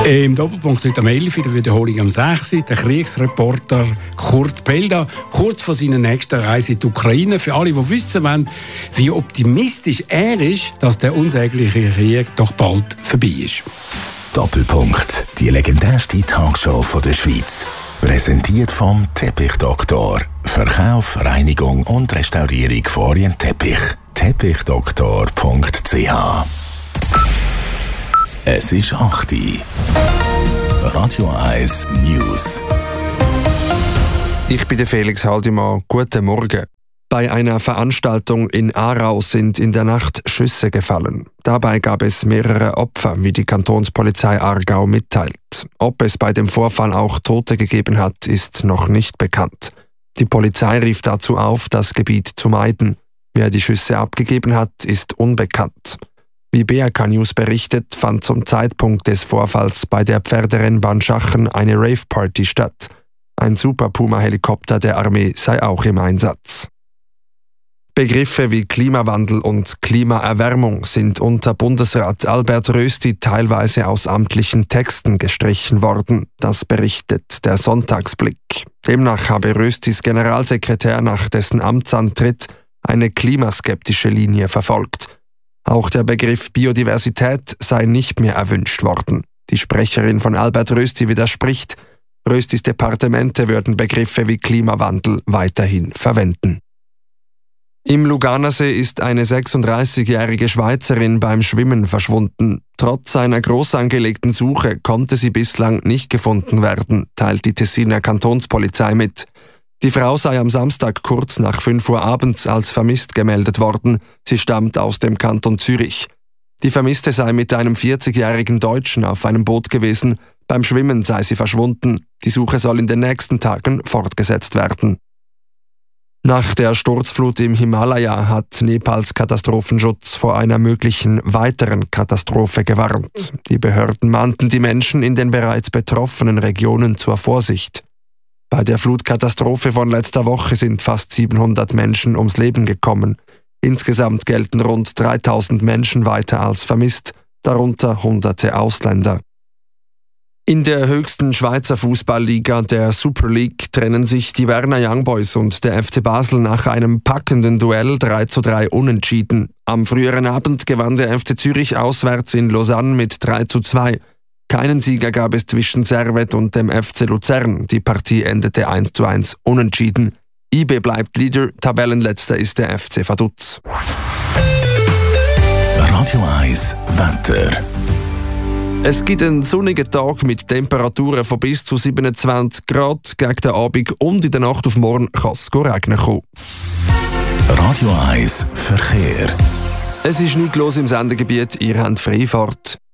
Im Doppelpunkt heute am 11 der Wiederholung am 6 der Kriegsreporter Kurt Pelda, kurz vor seiner nächsten Reise in die Ukraine. Für alle, die wissen wollen, wie optimistisch er ist, dass der unsägliche Krieg doch bald vorbei ist. Doppelpunkt, die legendärste Talkshow der Schweiz. Präsentiert vom Teppichdoktor. Verkauf, Reinigung und Restaurierung von Orientteppich. Teppichdoktor.ch. Es ist 8 Uhr. Radio 1 News. Ich bin der Felix Haldimann. Guten Morgen. Bei einer Veranstaltung in Aarau sind in der Nacht Schüsse gefallen. Dabei gab es mehrere Opfer, wie die Kantonspolizei Aargau mitteilt. Ob es bei dem Vorfall auch Tote gegeben hat, ist noch nicht bekannt. Die Polizei rief dazu auf, das Gebiet zu meiden. Wer die Schüsse abgegeben hat, ist unbekannt. Wie BRK News berichtet, fand zum Zeitpunkt des Vorfalls bei der Pferderennbahn Schachen eine Rave-Party statt. Ein Super Puma-Helikopter der Armee sei auch im Einsatz. Begriffe wie Klimawandel und Klimaerwärmung sind unter Bundesrat Albert Rösti teilweise aus amtlichen Texten gestrichen worden. Das berichtet der Sonntagsblick. Demnach habe Röstis Generalsekretär nach dessen Amtsantritt eine klimaskeptische Linie verfolgt. Auch der Begriff Biodiversität sei nicht mehr erwünscht worden. Die Sprecherin von Albert Rösti widerspricht, Röstis Departemente würden Begriffe wie Klimawandel weiterhin verwenden. Im Luganersee ist eine 36-jährige Schweizerin beim Schwimmen verschwunden. Trotz einer groß angelegten Suche konnte sie bislang nicht gefunden werden, teilt die Tessiner Kantonspolizei mit. Die Frau sei am Samstag kurz nach 5 Uhr abends als vermisst gemeldet worden. Sie stammt aus dem Kanton Zürich. Die Vermisste sei mit einem 40-jährigen Deutschen auf einem Boot gewesen. Beim Schwimmen sei sie verschwunden. Die Suche soll in den nächsten Tagen fortgesetzt werden. Nach der Sturzflut im Himalaya hat Nepals Katastrophenschutz vor einer möglichen weiteren Katastrophe gewarnt. Die Behörden mahnten die Menschen in den bereits betroffenen Regionen zur Vorsicht. Bei der Flutkatastrophe von letzter Woche sind fast 700 Menschen ums Leben gekommen. Insgesamt gelten rund 3000 Menschen weiter als vermisst, darunter Hunderte Ausländer. In der höchsten Schweizer Fußballliga, der Super League, trennen sich die Werner Young Boys und der FC Basel nach einem packenden Duell 3:3 unentschieden. Am früheren Abend gewann der FC Zürich auswärts in Lausanne mit 3:2. Keinen Sieger gab es zwischen Servette und dem FC Luzern. Die Partie endete 1:1 unentschieden. IB bleibt Leader, Tabellenletzter ist der FC Vaduz. Radio 1 Wetter. Es gibt einen sonnigen Tag mit Temperaturen von bis zu 27 Grad. Gegen den Abend und in der Nacht auf morgen kann es regnen kommen. Radio 1 Verkehr. Es ist nichts los im Sendegebiet, ihr habt Freifahrt.